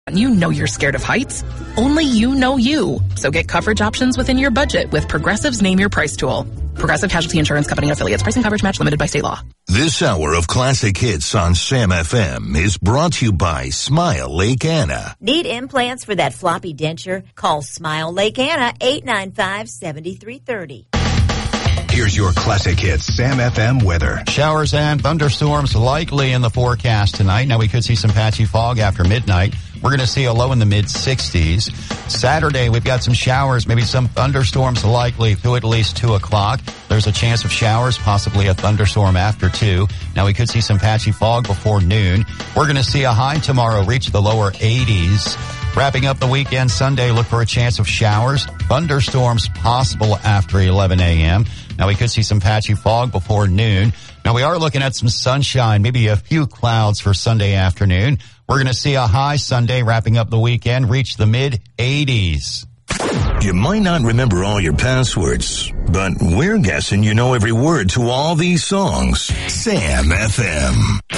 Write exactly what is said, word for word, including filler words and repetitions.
You know you're scared of heights. Only you know you. So get coverage options within your budget with Progressive's Name Your Price tool. Progressive Casualty Insurance Company and Affiliates. Pricing coverage match limited by state law. This hour of classic hits on Sam F M is brought to you by Smile Lake Anna. Need implants for that floppy denture? Call Smile Lake Anna, eight nine five, seven three three zero. Here's your classic hits Sam F M weather. Showers and thunderstorms likely in the forecast tonight. Now we could see some patchy fog after midnight. We're going to see a low in the mid sixties. Saturday, we've got some showers, maybe some thunderstorms likely through at least two o'clock. There's a chance of showers, possibly a thunderstorm after two. Now we could see some patchy fog before noon. We're going to see a high tomorrow reach the lower eighties. Wrapping up the weekend, Sunday, look for a chance of showers. Thunderstorms possible after eleven a.m. Now, we could see some patchy fog before noon. Now, we are looking at some sunshine, maybe a few clouds for Sunday afternoon. We're going to see a high Sunday, wrapping up the weekend, reach the mid eighties. You might not remember all your passwords, but we're guessing you know every word to all these songs. Sam F M.